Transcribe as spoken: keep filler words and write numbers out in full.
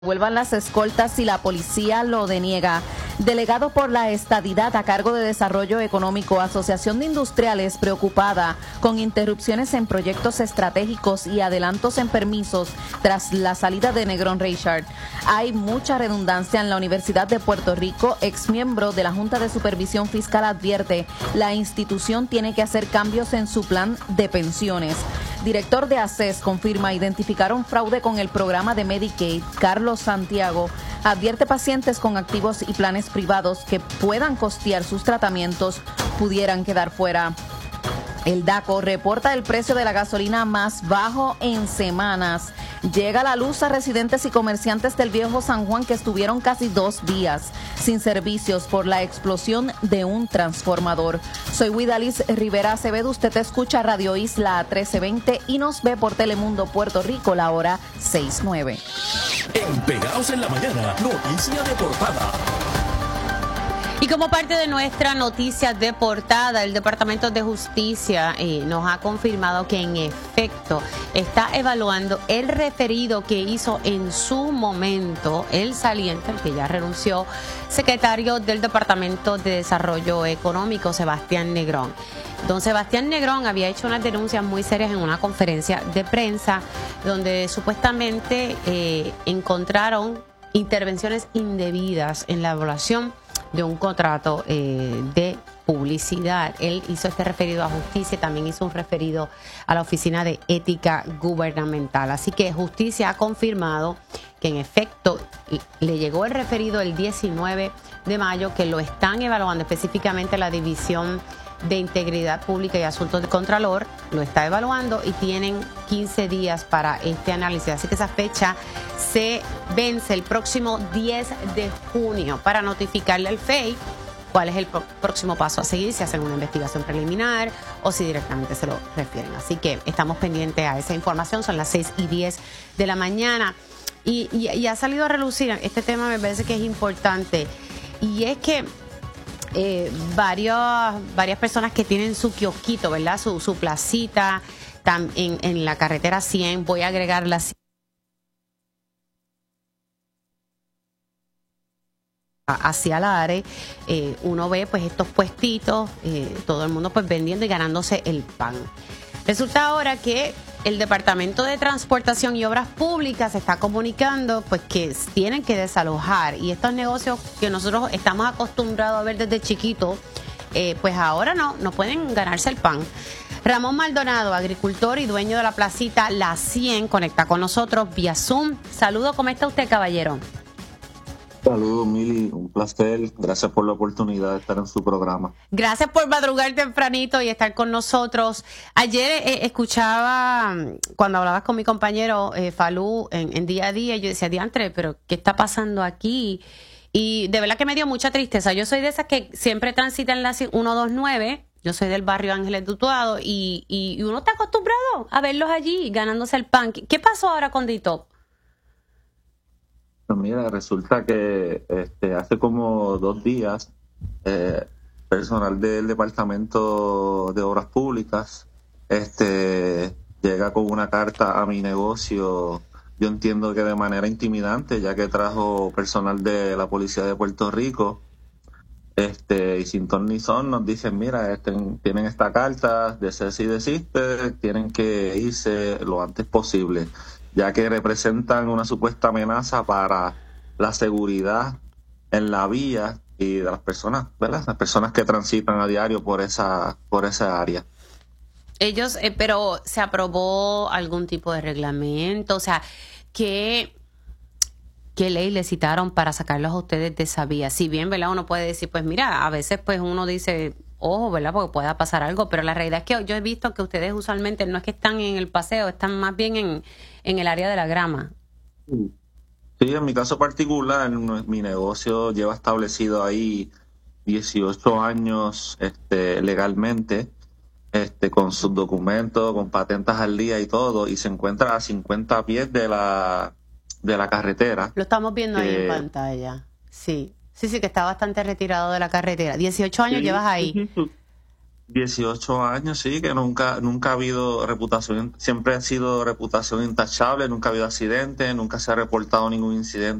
Vuelvan las escoltas si la policía lo deniega. Delegado por la estadidad a cargo de Desarrollo Económico, Asociación de Industriales preocupada con interrupciones en proyectos estratégicos y adelantos en permisos tras la salida de Negrón Reichard. Hay mucha redundancia en la Universidad de Puerto Rico. Exmiembro de la Junta de Supervisión Fiscal advierte la institución tiene que hacer cambios en su plan de pensiones. Director de ACES confirma identificaron fraude con el programa de Medicaid. Carlos Santiago advierte pacientes con activos y planes privados que puedan costear sus tratamientos pudieran quedar fuera. El DACO reporta el precio de la gasolina más bajo en semanas. Llega la luz a residentes y comerciantes del Viejo San Juan que estuvieron casi dos días sin servicios por la explosión de un transformador. Soy Widalis Rivera Acevedo, usted escucha Radio Isla trece veinte y nos ve por Telemundo Puerto Rico, la hora seis nueve. En Pegados en la Mañana, noticia de portada. Y como parte de nuestra noticia de portada, el Departamento de Justicia eh, nos ha confirmado que en efecto está evaluando el referido que hizo en su momento el saliente, el que ya renunció, secretario del Departamento de Desarrollo Económico, Sebastián Negrón. Don Sebastián Negrón había hecho unas denuncias muy serias en una conferencia de prensa donde supuestamente eh, encontraron intervenciones indebidas en la evaluación de un contrato eh, de publicidad. Él hizo este referido a justicia, también hizo un referido a la Oficina de Ética Gubernamental. Así que justicia ha confirmado que en efecto le llegó el referido el diecinueve de mayo, que lo están evaluando específicamente la División de Integridad Pública y Asuntos de Contralor, lo está evaluando y tienen quince días para este análisis. Así que esa fecha se vence el próximo diez de junio para notificarle al F E I cuál es el pro- próximo paso a seguir, si hacen una investigación preliminar o si directamente se lo refieren. Así que estamos pendientes a esa información, son las seis y diez de la mañana. Y, y, y ha salido a relucir, este tema me parece que es importante, y es que Eh, varios, varias personas que tienen su kiosquito, ¿verdad? Su, su placita tam, en, en la carretera cien, voy a agregar la hacia la área, eh, uno ve pues estos puestitos, eh, todo el mundo pues vendiendo y ganándose el pan. Resulta ahora que el Departamento de Transportación y Obras Públicas está comunicando pues que tienen que desalojar, y estos negocios que nosotros estamos acostumbrados a ver desde chiquitos, eh, pues ahora no, no pueden ganarse el pan. Ramón Maldonado, agricultor y dueño de la placita La cien, conecta con nosotros vía Zoom. Saludos, ¿cómo está usted, caballero? Saludos, Mili, un placer. Gracias por la oportunidad de estar en su programa. Gracias por madrugar tempranito y estar con nosotros. Ayer eh, escuchaba, cuando hablabas con mi compañero eh, Falú en, en Día a Día, yo decía, diantre, pero ¿qué está pasando aquí? Y de verdad que me dio mucha tristeza. Yo soy de esas que siempre transitan la ciento veintinueve, yo soy del barrio Ángeles de Utuado, y, y, y uno está acostumbrado a verlos allí ganándose el pan. ¿Qué, qué pasó ahora con D-Top? Mira, resulta que este, hace como dos días, eh, personal del Departamento de Obras Públicas este, llega con una carta a mi negocio, yo entiendo que de manera intimidante, ya que trajo personal de la Policía de Puerto Rico, este, y sin ton ni son nos dicen, mira, este, tienen esta carta, desiste y desiste, tienen que irse lo antes posible, ya que representan una supuesta amenaza para la seguridad en la vía y de las personas, ¿verdad? Las personas que transitan a diario por esa por esa área. Ellos, eh, pero ¿se aprobó algún tipo de reglamento? O sea, ¿qué, qué ley le citaron para sacarlos a ustedes de esa vía? Si bien, ¿verdad? Uno puede decir, pues mira, a veces pues uno dice, ojo, ¿verdad? Porque pueda pasar algo, pero la realidad es que yo he visto que ustedes usualmente no es que están en el paseo, están más bien en, en el área de la grama. Sí, en mi caso particular, mi negocio lleva establecido ahí dieciocho años este, legalmente, este, con sus documentos, con patentes al día y todo, y se encuentra a cincuenta pies de la, de la carretera. Lo estamos viendo eh, ahí en pantalla, sí. Sí, sí, que está bastante retirado de la carretera. dieciocho años sí, llevas ahí. Sí, dieciocho años, sí, que nunca nunca ha habido reputación, siempre ha sido reputación intachable, nunca ha habido accidente, nunca se ha reportado ningún incidente